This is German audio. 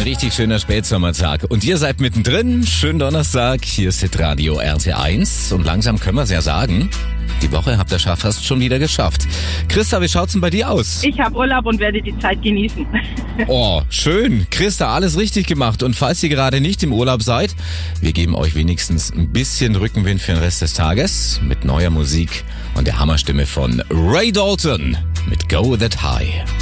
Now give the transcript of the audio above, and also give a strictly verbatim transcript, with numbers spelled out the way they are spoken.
Ein richtig schöner Spätsommertag. Und ihr seid mittendrin. Schönen Donnerstag. Hier ist Hitradio R T eins. Und langsam können wir es ja sagen. Die Woche habt ihr fast schon wieder geschafft. Christa, wie schaut's denn bei dir aus? Ich habe Urlaub und werde die Zeit genießen. Oh, schön. Christa, alles richtig gemacht. Und falls ihr gerade nicht im Urlaub seid, wir geben euch wenigstens ein bisschen Rückenwind für den Rest des Tages mit neuer Musik und der Hammerstimme von Ray Dalton mit Go That High.